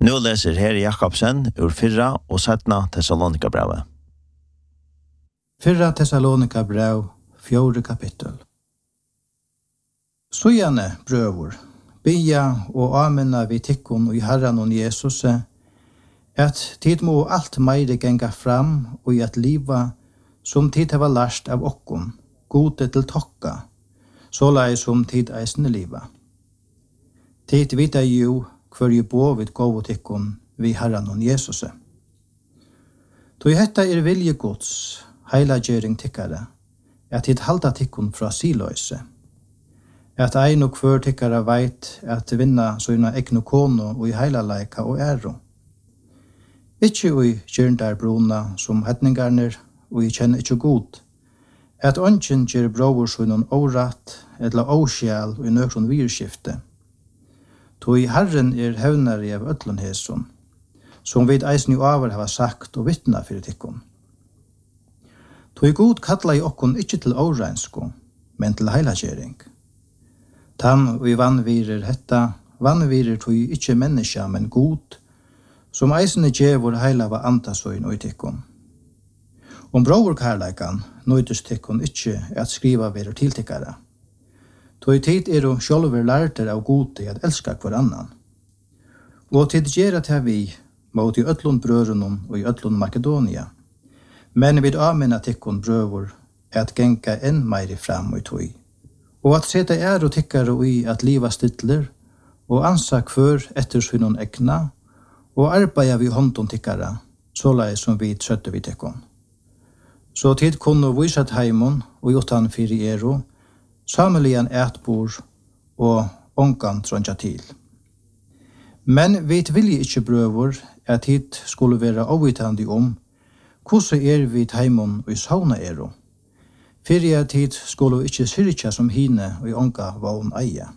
Nu läser Herre Jakobsen ur 4 och 17 Thessalonika-brevet. 4 Thessalonika-brev, 4 kapittel. Sojane, brøver, bia og amena vi tikkun i Herren og Jesus, at tid må alt meire genga fram og i at liva som tid hava lært av okkon, gode til tokka, sålai som tid eisne liva. Tid vita jo hver jo bo vid gåvo tikkun vi Herren og Jesus. Toi hetta vilje Guds, heila gjering tikkare, at tid halda tikkun fra siløyse, at ein og hver tikkare veit at vinna sånne egnu kono og i heila leika og æro. Ikkje ui gjørndar bruna som hetningarner og i kjenner ikkje god, at ongen gjer bror sånne åratt eller åskjæl og i nøkron virskifte. Toi Herren hevnari av ötlun heson, som vid eisen jo aver hava sagt og vittna fyrir tikkun. Toi god kalla i okkon ikkje til åreinsko, men til heilagjering. Tan og i vannvirer hetta, vannvirer toi ikkje menneska, men god, som eisene djevor heila va antasøyn og i tikkun. Om broverkarleikan nøydes tikkun ikkje at skriva verer tiltikkare. Toi tid og sjálver lærter av gode at elska hver annan. Og tid gjerra til vi, mot i ötlund brørunon og i ötlund Makedonia. Men vid amena tikkun brøver at genka enn meiri fram og i toi. Og at seta og tikkare og i at liva stidler, og ansa hver etter synon egna, og arbeida vi håndon tikkara, sålai som vi trøtte vi tikkun. Så tid kunne visat heimon og jotan fyri samelian ætbor og ongan tronja til. Men vi vilje ikkje brøver at hit skulle være avvitandi hvordan vi heimon og i sauna Fyrir at hit skulle ikkje syrkja som hine og i onga vogn eie.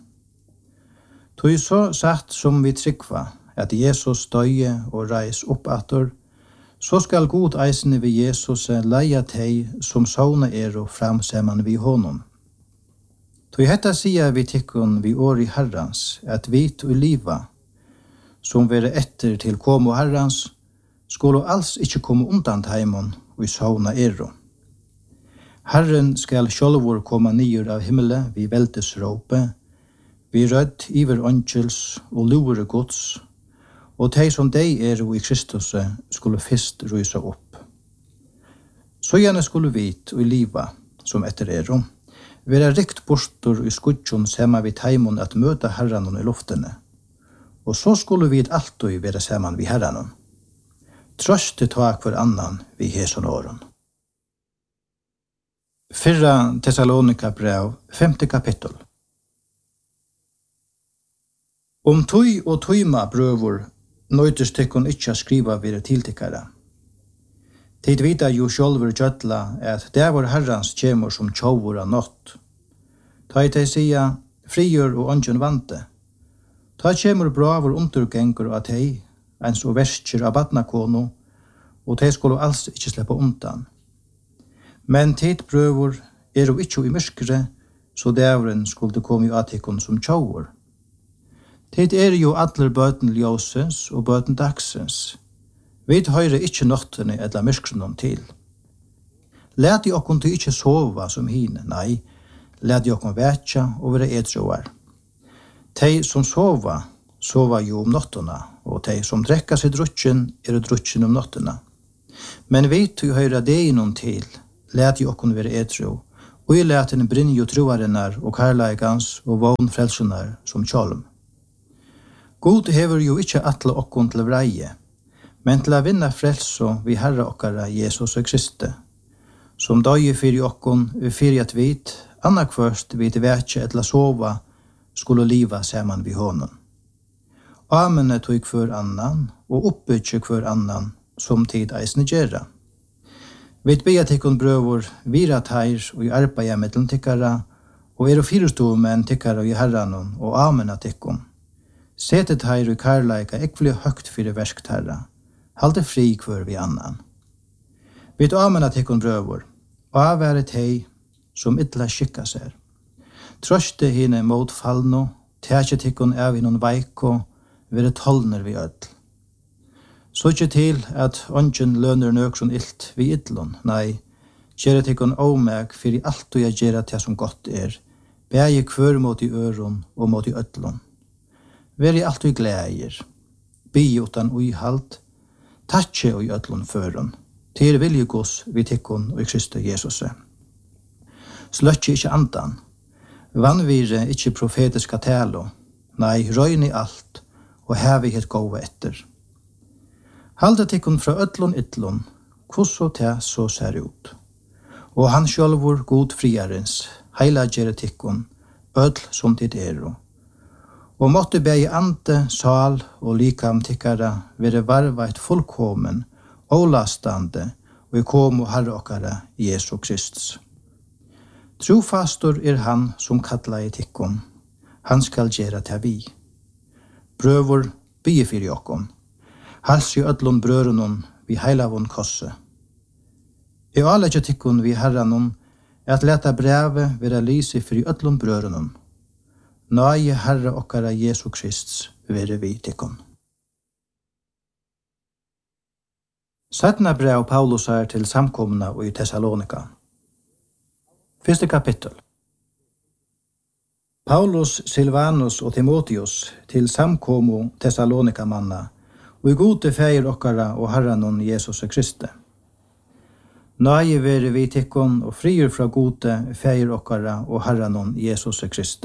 Toi så sagt som vi tryggva at Jesus døye og reis opp atter, så skal god eisene vi Jesus leia teg som sauna fram saman vi honom. Toi hetta sia vi tikkun vi år i Herrans, at vit og liva, som vere etter til komo Herrans, skulle alls ikkje komme undan heimon og i sauna Herren skal sjálvor koma nyer av himmelen vi veltes råpe, vi rødd iver ångels og lure gods, og de som dei i Kristus skulle fyrst rysa opp. Så gjerne skulle vit og liva, som etter vera rikt bortur i skudjon sema vid heimon at møta herranon i luftene, og så skulle vi alltid vera saman vid herranon. Trøste ta hver annan vi heson åren. 4 Thessalonika-brev, 5 kapittel. Om tøy og tøyma brøver, nøytes tekkon ikkje skriva vire tiltikkare. Tid vita jo sjálfur gjøtla at det var herrans kjemur som tjovur av nått. Ta i teg sia, frigjør og ongen vante. Ta kjemur braver undergengur av teg, ens og verskjer av badnakono, og teg skulle alls ikkje sleppa undan. Men tid prøver jo ikkje i myrskre, så dævren skulle komme av tekkon som tjovur. Tid jo atler bøten ljósens og bøten dagsens. Vi høyre ikkje nottene eller myrskrenon til. Læt i okkon til ikkje sova som hine, nei, læt i okkon vetja og være edroar. Tei som sova jo om nottena, og tei som drekka seg drutjen drutjen om nottena. Men vi høyre det innom til, læt i okkon være edro, og i læten brinjo troarenar og karlaigans og vogn frelsunar som kjolm. God hever jo ikkje atle okkon til vreie, men til å vinna frelso vi Herre okkara Jesus og Kristi, som døye fyrir okkon, fyrir at vit, annakvørst vit vekje etla sova, skulle liva saman vi honom. Amene tog hver annan, og oppbyggje hver annan, som tid eisne gjerra. Vit beja tikkun brøver, vira teir og i arbeida mellom tikkara, og fyrstove menn tikkara i herranon, og amena tikkun. Sete teir og karlaika ekvelig høgt fyrir versk terra, halde fri hver vi annan. Vit amena tikkun brøver, og avvære tei som ytla skikka ser. Trøste hine mot fallno, tækje tikkun av hinnon veiko, vere tollner vi öll. Så ikke til at ånden lønner nøkron ilt vi idlon, nei, gjere tikkun omeg fyrir alt og jeg gjere til som godt bægi kvør mot i øron og mot i ødlon. Veri alt og glægir, bi utan uihald, tatje og i ødlon føron, til viljegos vi tikkun og i Kristi Jesus. Sløtje ikkje andan, vanvire ikkje profetiska talo, nei, røyni alt, og hevi het gåva etter. Halda tikkun fra ødlon ytlon, kosso te så ser ut. Og han sjølvor god friarens, heila gjere tikkun, ødl som tid Og måtte bægi ante, sal og likam tikkara vere varva et fullkomen, olastande, og i komo herre okkara Jesu Kristus. Trofastor han som kalla i tikkun, han skal gjere til vi. Brøvor bygge fyrir jokkon, hals i ødlon brørunon vi heilavon kosse. I alegge tikkun vi herranon, at leta breve vera lyse fyrir ødlon brørunon. Nøye herre okkara Jesu Kristus vere vi tikkun. Sætna brev Paulus til samkomna og i Thessalonika. 1. kapittel. Paulus, Silvanus og Timotheus til samkomo Thessalonika manna, og i gode feir okkara og herranon Jesus Kristi. Nøye vere vi tikkun og frier fra gode feir okkara og herranon Jesus Kristi.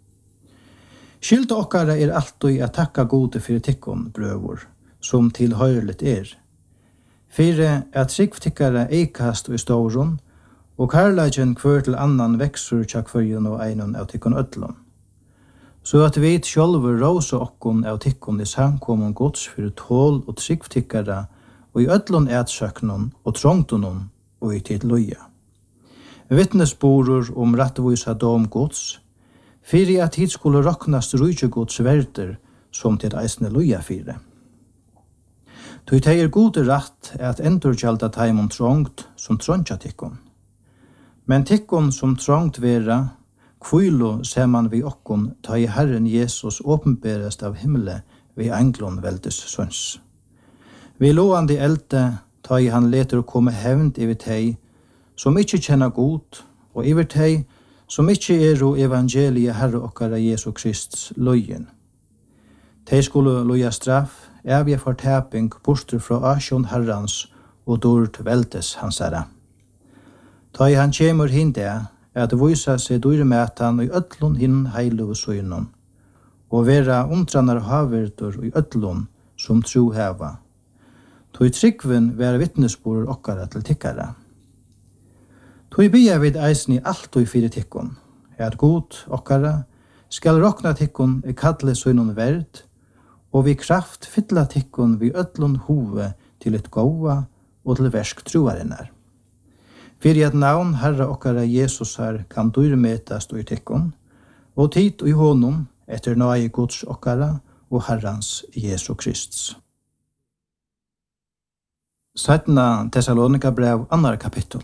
Skylda okkara alltid at takka gode fyrir tikkun, brøvor, som tilhøyrligt Fyrir at sikvtikkara eikast og ståron, og karlagen kvør til annan veksur tjakkfyrjun og einon av tikkun ødlon. Så at vi sjálfur råsa okkun av tikkun i samkommun gods fyrir tål og sikvtikkara, og i ødlon ætsøknon og trångtonon og i tid loja. Vittnesborur rattvisa dom gods, fyrir at hit skulle roknast rujtjegods verder som til eisne loja fyrir. Tui teir gode ratt at endurkjalda taimon trångt som trångtja tikkun. Men tikkun som trångt vera, kvilo ser man vi okkun ta i Herren Jesus åpenberast av himmele vi englon veldes søns. Vi loande elte ta i han leter komme hevnt iver tei som ikkje kjenner god, og iver tei som ikkje evangelie Herre okkara Jesu Kristus løyen. Tei skulle loja straff, evige fortaping bostur fra asjon Herrans og dård veldes hans herre. Ta i han kjemur hinde at vysa seg dyrmetan og i ødlun hinn heilu søgnon, og vera omtranar haverdur og i ødlun som tro heva. Tui tryggven vera vittnesborur okkara til tikkara. Tui bia vid eisni alt og fyrir tikkun, at god okkara skal rokna tikkun i kalle søgnon verd, og vi kraft fylla tikkun vi ødlun hove til et gåva og til versk troarinnar. Fyrir at navn Herre okkara Jesus kan dyrmetast og i tikkun, og tid og i honum etter nøye Guds okkara og Herrans Jesu Kristus. 17. Thessalonika brev 2. kapittel.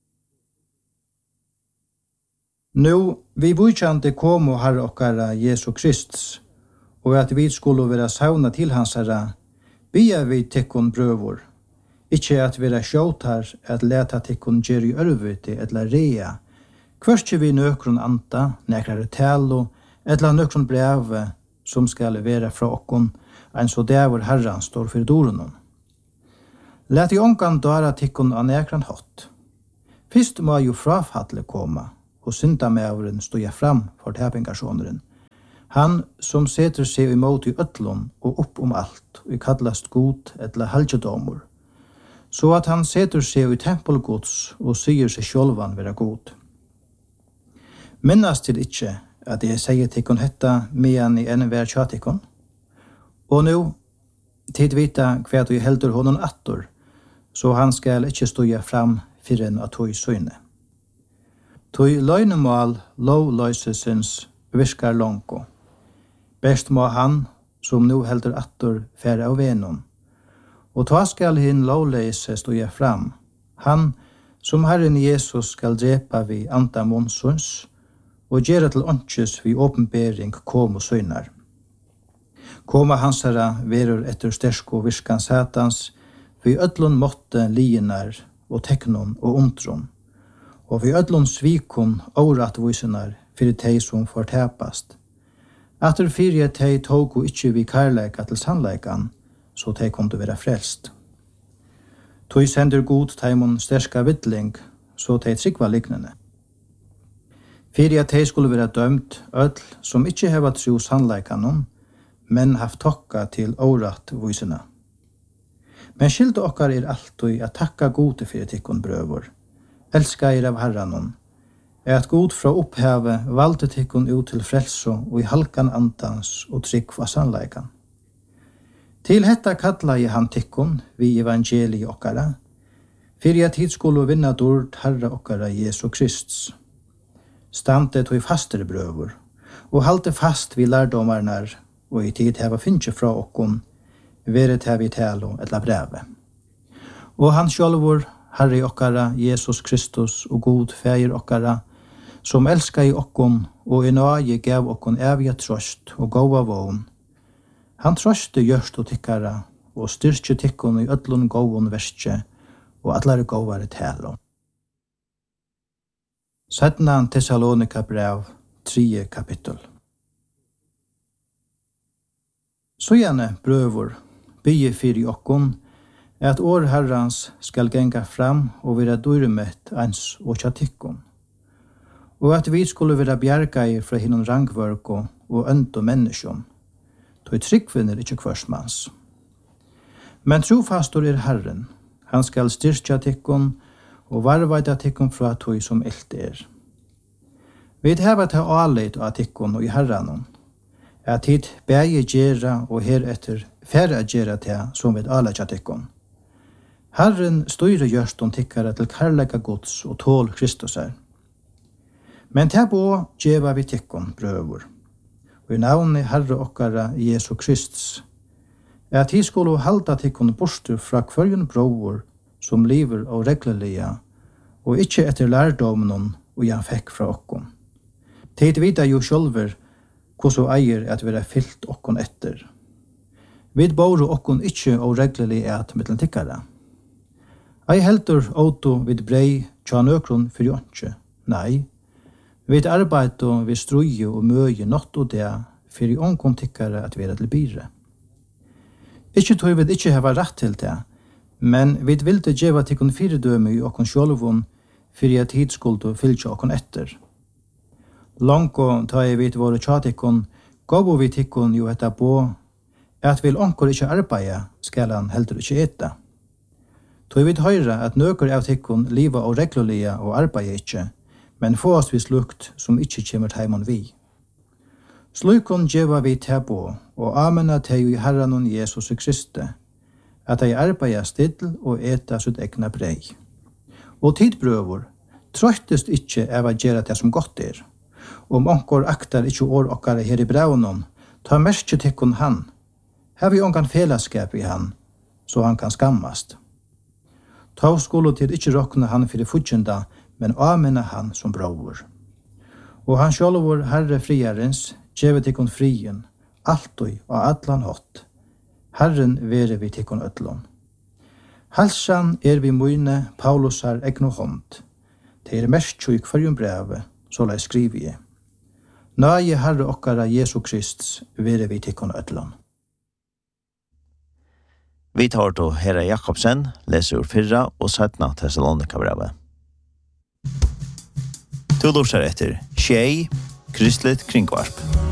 Nu, vi vujkjande komo Herre okkara Jesu Kristus, og at vi skulle være sauna til hans herra, bia vi tikkun brøvor, ikkje at vera sjåtar at leta tikkun gjer i ørvete eller rea, kvørskje vi nøkron anta, nekrare talo, eller nøkron breve som skal vera fra okkon, ein så dævor herran står for dorunon. Let i ongan dara tikkun av nekran hot. Fyrst må jo frafatle koma, og synda mevren stoja fram for tæpingarsåneren. Han som seter seg imot i ødlon og opp alt, og kallast god eller halvdjedomor, så at han seter seg i tempelgods og sier seg sjølvan vera god. Minnast til ikkje at jeg sier tikkun hetta mean i enn vær tjatikon, og nu tid vita hva du heldur honom attor, så han skal ikkje stoja fram fyrir enn at hoi søyne. Tui løgnemal lovløysesens virkar lonko. Best må han, som nu heldur attor, færa av venon. Og ta skal hin lovleise stoja fram. Han, som Herren Jesus skal drepa vi anta monsuns, og gjera til åndsjes vi åpenbering kom og søgnar. Koma hansara verur etter stersko viskan satans, vi ödlun måtte lienar og teknon og undron, og vi ödlun svikon åratvisenar fyrir tei som fortepast. Atter fyrir tei togu ikkje vi karleika til sannleikan, så tei kom til vera frelst. Tui sender god teimon sterska vittling, så tei trikva liknende. Fyrir tei skulle vera dømt öll som ikkje heva tru sannleikanon, men haft tokka til åratvisena. Men skilde okkar alltid at takka gode fyrir tikkun brøvor, elska av herranon, at god fra opphavet valde tikkun ut til frelso og i halkan andans og trygg av sannleikan. Til hetta kalla jeg han tikkun vi evangeliet okkara, fyrir at hit skulle vinna dord herra okkara Jesu Krists. Stamtet og i fastere brøvor, og halte fast vi lærdomarnar, og i tid heva finnje fra okkon, veret hev i talo etla breve. Og han sjálvor, Herre okkara, Jesus Kristus og god feir okkara, som elska i okkon og i nøye gav okkon evige trøst og gåva vån. Han trøste gjørst og tikkara og styrke tikkon i ødlun gåvon verste og atlare gåvare talo. 17. Thessalonika brev, 3. kapittel. Så gjerne brøvor, bygge fyrir okkon, at år herrans skal genga fram og vera dyrmett ans og tjatikkon, og at vi skulle vera bjergeier fra hinnon rangvørko og ønd og menneskjon, tog tryggvinner ikkje kvarsmans. Men trofastor Herren, han skal styrkja tikkon og varvaida tikkon fra tog som ilt Vi heva ta aleit av tikkon og i herranon, at hit bæge gjerra og heretter færre gjerra til som vid alaja tikkon. Herren styrer gjørston tikkara til karlega gods og tål Kristus Men tabo djeva vi tikkon brøvor, og i navnet Herre okkara Jesu Kristus, at hi skulle halda tikkon borster fra kvarjon brøvor som lever og reglelia, og ikkje etter lærdomnon og han fekk fra okkon. Tid vita jo sjølver hvordan eier at vera fyllt okkon etter. Vi bor okkon ikkje og reglelig at mittlen tikkara. Ei heldur auto vid brei tja nøkron fyrir åndsje. Nei, vid arbeido vid struje og møye nått og det fyrir ånkon tikkara at vera til bire. Ikkje tog vi ikkje heva rett til det, men vi vilde djeva tikkun fyrdøme i okkon sjolvun fyrir at hit skuldu fylgja okkon etter. Langko ta jeg vidt våre tjatikkun, gav vi tikkun jo etta på, at vil onkor ikkje arbeida, skal han heldur ikkje etta. Tog vi høyra at nøkker av tikkun liva og reglulia og arbeida ikkje, men få oss vis lukt som ikkje kjemur heimon vi. Slukon djeva vi tabo, og amena teg i herranon Jesus Kristi, at ei arbeida still og eta sitt egna brei. Og tidbrøvor, trøttest ikkje av a gjera det som godt Om onkor aktar ikkje år okkara her i braunon, ta merkje tikkun han. Her vi onkan felaskap i han, så han kan skammast. Ta skolo til ikkje rokna han fyrir futjenda, men amena han som brauer. Og han sjálvor Herre friarens, djeve tikkun frien, altoi og allan hot. Herren vere vi tikkun ötlon. Halsan vi møyne Paulusar egno hånd. Det merkje i kvarjum breve, så la skriver jeg. Nøye Herre okkara Jesu Kristus, vere vi tikkun ötlon. Vi tar til Herre Jakobsen, leser ur 4 og 17 Thessalonika brevet. Du lorser etter Tjei, Kristlet kringvarp.